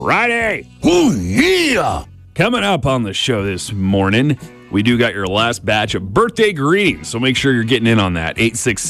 Friday. Oh, yeah. Coming up on the show this morning, we do got your last batch of birthday greetings, so make sure you're getting in on that.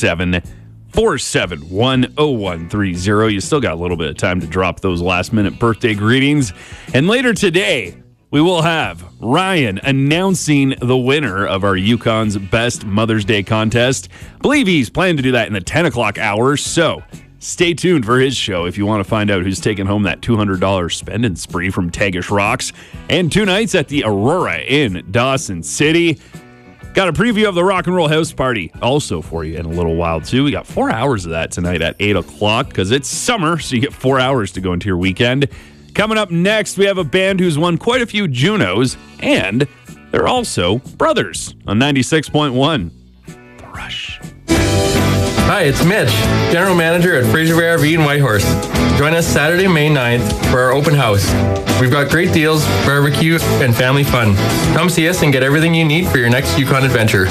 867-471-0130. You still got a little bit of time to drop those last-minute birthday greetings. And later today, we will have Ryan announcing the winner of our Yukon's Best Mother's Day contest. I believe he's planning to do that in the 10 o'clock hour, so stay tuned for his show if you want to find out who's taking home that $200 spending spree from Tagish Rocks. And 2 nights at the Aurora in Dawson City. Got a preview of the Rock and Roll House Party also for you in a little while, too. We got 4 hours of that tonight at 8 o'clock because it's summer, so you get 4 hours to go into your weekend. Coming up next, we have a band who's won quite a few Junos, and they're also brothers on 96.1. The Rush. Hi, it's Mitch, General Manager at Fraser RV in Whitehorse. Join us Saturday, May 9th for our open house. We've got great deals, barbecue, and family fun. Come see us and get everything you need for your next Yukon adventure.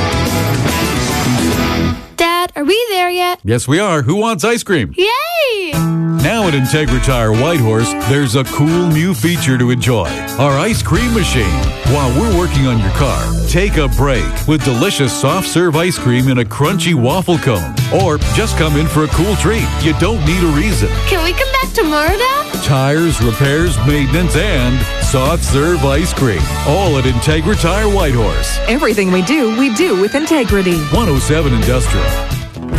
Dad, are we there yet? Yes, we are. Who wants ice cream? Yay! Now at Integra Tire Whitehorse, there's a cool new feature to enjoy. Our ice cream machine. While we're working on your car, take a break with delicious soft serve ice cream in a crunchy waffle cone. Or just come in for a cool treat. You don't need a reason. Can we come back tomorrow, Dad? Tires, repairs, maintenance, and soft serve ice cream. All at Integra Tire Whitehorse. Everything we do with integrity. 107 Industrial.